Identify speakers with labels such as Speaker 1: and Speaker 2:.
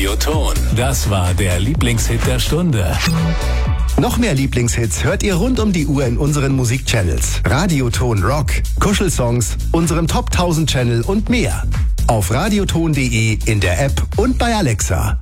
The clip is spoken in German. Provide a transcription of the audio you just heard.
Speaker 1: Radioton. Das war der Lieblingshit der Stunde.
Speaker 2: Noch mehr Lieblingshits hört ihr rund um die Uhr in unseren Musikchannels. Radioton Rock, Kuschelsongs, unserem Top 1000 Channel und mehr. Auf radioton.de, in der App und bei Alexa.